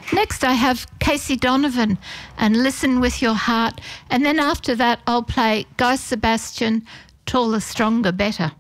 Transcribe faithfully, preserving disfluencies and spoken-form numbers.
Next I have Casey Donovan and Listen With Your Heart. And then after that I'll play Guy Sebastian, Taller, Stronger, Better.